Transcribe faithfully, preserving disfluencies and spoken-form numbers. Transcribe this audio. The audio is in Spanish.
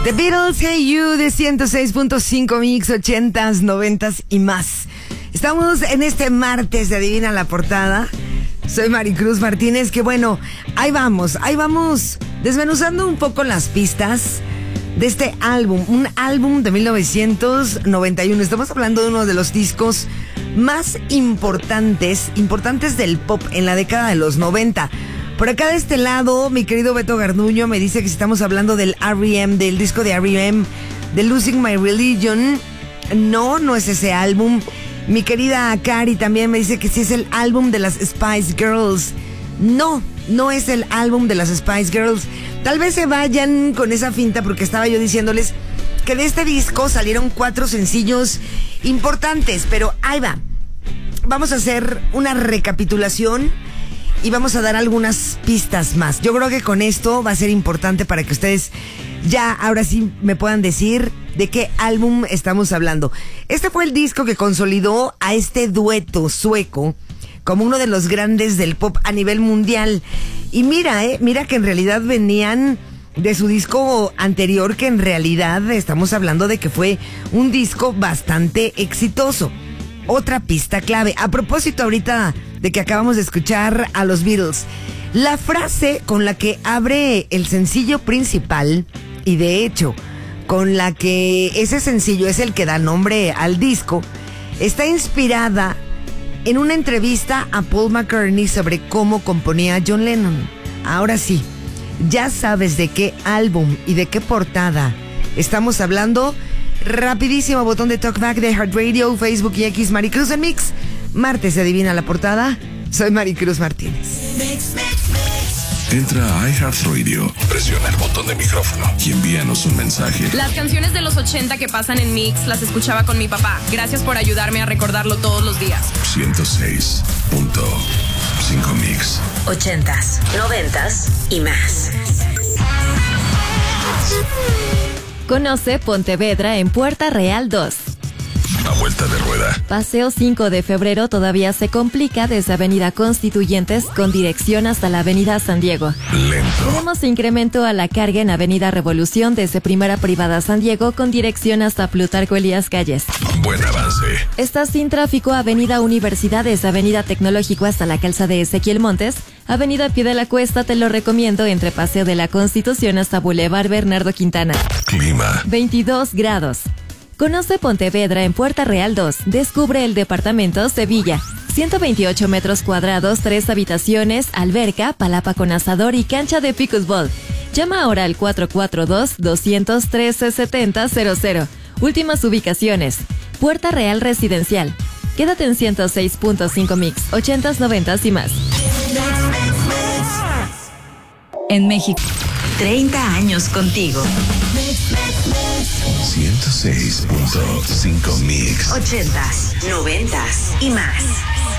The Beatles, Hey You, de ciento seis punto cinco Mix, ochentas, noventas y más. Estamos en este martes de Adivina la Portada. Soy Maricruz Martínez, que bueno, ahí vamos, ahí vamos desmenuzando un poco las pistas de este álbum, un álbum de mil novecientos noventa y uno. Estamos hablando de uno de los discos más importantes, importantes del pop en la década de los noventa. Por acá de este lado, mi querido Beto Garduño me dice que si estamos hablando del R E M, del disco de R E M, de Losing My Religion. No, no es ese álbum. Mi querida Cari también me dice que sí es el álbum de las Spice Girls. No, no es el álbum de las Spice Girls. Tal vez se vayan con esa finta porque estaba yo diciéndoles que de este disco salieron cuatro sencillos importantes, pero ahí va. Vamos a hacer una recapitulación y vamos a dar algunas pistas más. Yo creo que con esto va a ser importante para que ustedes ya ahora sí me puedan decir de qué álbum estamos hablando. Este fue el disco que consolidó a este dueto sueco como uno de los grandes del pop a nivel mundial. Y mira, eh, mira que en realidad venían de su disco anterior, que en realidad estamos hablando de que fue un disco bastante exitoso. Otra pista clave. A propósito ahorita de que acabamos de escuchar a los Beatles, la frase con la que abre el sencillo principal, y de hecho con la que ese sencillo es el que da nombre al disco, está inspirada en una entrevista a Paul McCartney sobre cómo componía John Lennon. Ahora sí, ya sabes de qué álbum y de qué portada estamos hablando. Rapidísimo botón de Talkback de Heart Radio, Facebook y X, Maricruz en Mix. Martes de Adivina la Portada. Soy Maricruz Martínez. Mix, mix, mix. Entra a iHeartRadio, presiona el botón de micrófono y envíanos un mensaje. Las canciones de los ochenta que pasan en Mix las escuchaba con mi papá. Gracias por ayudarme a recordarlo todos los días. ciento seis punto cinco Mix. Ochentas, noventas y más. Conoce Pontevedra en Puerta Real dos. A vuelta de rueda. Paseo cinco de febrero todavía se complica desde Avenida Constituyentes con dirección hasta la Avenida San Diego. Lento. Tenemos incremento a la carga en Avenida Revolución desde Primera Privada San Diego con dirección hasta Plutarco Elías Calles. Buen avance. Está sin tráfico Avenida Universidad desde Avenida Tecnológico hasta la calza de Ezequiel Montes. Avenida Pie de la Cuesta te lo recomiendo entre Paseo de la Constitución hasta Boulevard Bernardo Quintana. Clima. veintidós grados. Conoce Pontevedra en Puerta Real dos. Descubre el departamento Sevilla. ciento veintiocho metros cuadrados, tres habitaciones, alberca, palapa con asador y cancha de pickleball. Llama ahora al cuatro cuatro dos, dos cero tres, siete cero cero cero. Últimas ubicaciones. Puerta Real Residencial. Quédate en ciento seis punto cinco Mix, ochentas, noventas y más. En México, treinta años contigo. ciento seis punto cinco Mix. Ochentas, noventas y más.